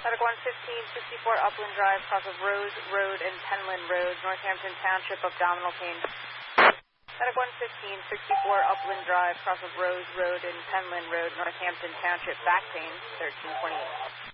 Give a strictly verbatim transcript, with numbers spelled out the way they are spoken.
Medic one fifteen sixty-four Upland Drive, cross of Rose Road and Penland Road, Northampton Township, abdominal pain. Medic one fifteen sixty-four Upland Drive, cross of Rose Road and Penland Road, Northampton Township, back pain, thirteen twenty-eight.